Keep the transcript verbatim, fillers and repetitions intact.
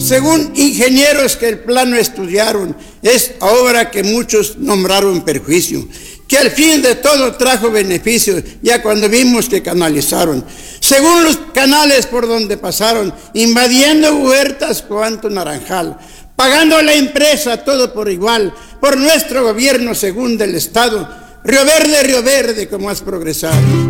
Según ingenieros que el plano estudiaron, es obra que muchos nombraron perjuicio, que al fin de todo trajo beneficio, ya cuando vimos que canalizaron. Según los canales por donde pasaron, invadiendo huertas cuanto naranjal, pagando a la empresa todo por igual, por nuestro gobierno según del Estado, Río Verde, Río Verde, como has progresado.